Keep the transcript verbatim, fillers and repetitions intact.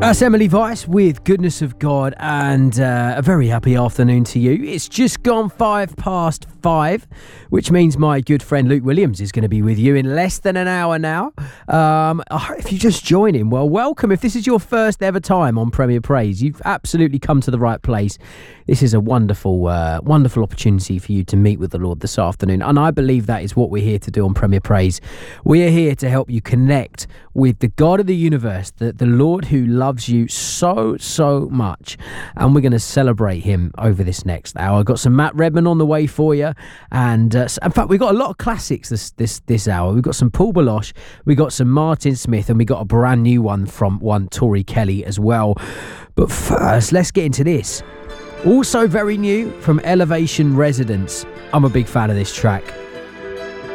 That's Emily Weiss with Goodness of God, and uh, a very happy afternoon to you. It's just gone five past five, which means my good friend Luke Williams is going to be with you in less than an hour now. Um, if you just join him, well, welcome. If this is your first ever time on Premier Praise, you've absolutely come to the right place. This is a wonderful, uh, wonderful opportunity for you to meet with the Lord this afternoon, and I believe that is what we're here to do on Premier Praise. We are here to help you connect with the God of the universe, the, the Lord who loves you so, so much, and we're going to celebrate him over this next hour. I've got some Matt Redman on the way for you, and uh, in fact, we've got a lot of classics this this this hour. We've got some Paul Baloche, we've got some Martin Smith, and we got a brand new one from one Tori Kelly as well. But first, let's get into this. Also very new from Elevation Residence. I'm a big fan of this track.